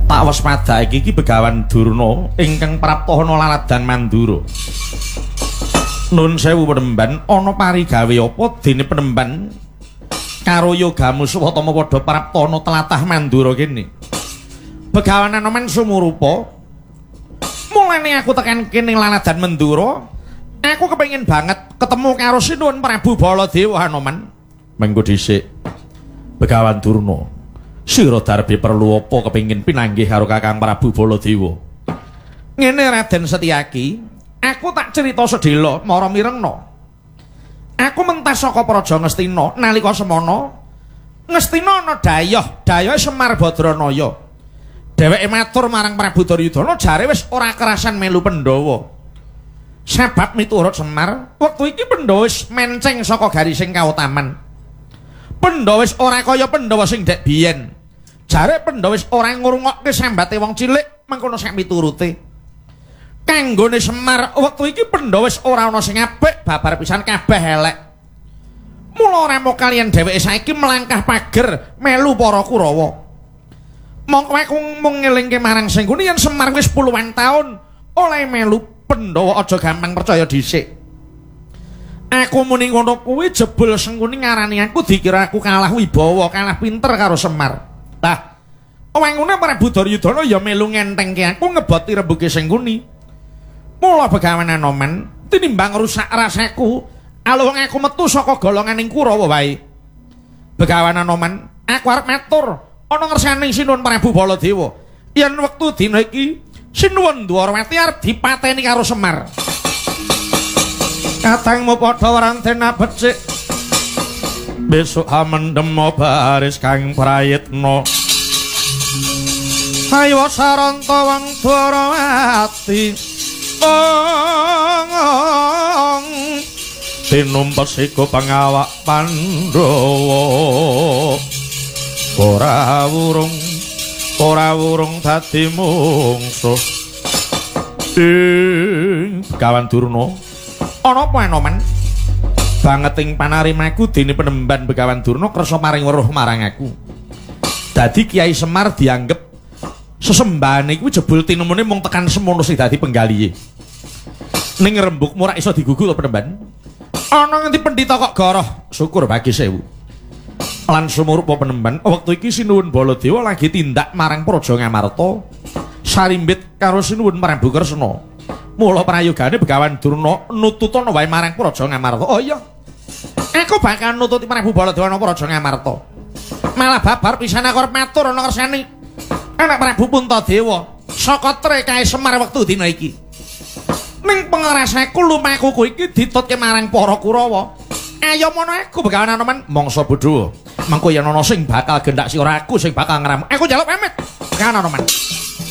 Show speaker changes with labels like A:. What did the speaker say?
A: Tak waspadake iki Begawan Durna ingkang praptana laladan Mandura. Nun sewu Penemban, ana parigawe apa dene Penemban karo Yogamu Swatama padha praptana tlatah Mandura kene. Begawan Anoman sumurupa, mulane aku tekan kene laladan Mandura, aku kepengin banget ketemu karo Sinuwun Prabu Baladewa Anoman. Mengko dhisik Begawan Durna, sira Darbi perlu apa kepengin pinanggih karo Kakang Prabu Baladewa? Ngene Raden Setyaki, aku tak cerita sedhela mara mirengna. Aku mentas saka Praja Ngastina nalika semana Ngastina ana dayoh Semar Badranaya. Dheweke matur marang Prabu Duryudana jare wis ora kerasan melu Pandhawa. Sebab miturut Semar, wektu iki Pandhawa wis menceng saka garising kautaman. Pandhawa wis ora kaya Pandhawa sing dek biyen. Jare Pandhawa wis ora ngrungokke sambate wong cilik, mengkono sak miturute. Kanggone Semar wektu iki Pandhawa wis ora ana sing apik, babar pisan kabeh elek. Mula Rama kaliyan dheweke saiki melangkah pager melu para Kurawa. Mongko aku mung ngelingke marang Sengguni yen Semar wis puluhan taun oleh melu Pandhawa aja gampang percaya dhisik. Aku muni ngono kuwi jebul Sengguni ngarani aku dikira aku kalah wibawa, kalah pinter karo Semar. Lah, wengune Prabu Duryudana ya melu ngentengke aku ngeboti rembuge Sengguni. Mula Begawan Anoman tinimbang rusak rasaku, alung aku metu saka golonganing Kurawa wae. Begawan Anoman, aku arep matur ana ngersaning Sinuwun Prabu Baladewa yen wektu dina iki Sinuwun Dwarawati arep dipateni karo Semar. Katangmu padha warantena becik besok hamendem baris kang prayitna. Ayo saranta wong Dwarawati tinumpes iku pangawak Pandhawa. Ora wurung dadi mungsuh. Begawan Durna, ana apa Anoman? Bangeting panarimaku dene Penemban Begawan Durna kersa maring weruh marang aku. Dadi Kiai Semar dianggep sesembahane kuwi jebul tinemune mung tekan semono sing dadi penggalihe. Ning rembugmu ora iso digugu to Penemban. Ana ngendi pendhita kok goroh, syukur bagi sewu. Lan sumurupa Penemban, wektu iki Sinuwun Baladewa lagi tindak marang Praja Ngamarta sarimbit karo Sinuwun Prabu Kresna. Mula prayogane Begawan Durna nututana wae marang Praja Ngamarta. Oh iya. Aku bakal nututi Prabu Baladewa nang Praja Ngamarta. Malah babar pisan aku arep matur ana ngersani anak Prabu Puntadewa saka trekae Semar wektu dina iki. Ning pangerasaku lumaku iki ditutke marang para Kurawa. Ayo mono aku Begawan Anoman mangsa bodho. Mengko yen ana sing bakal gendak sira aku sing bakal ngramuk. Aku njaluk pamit. Begawan Anoman.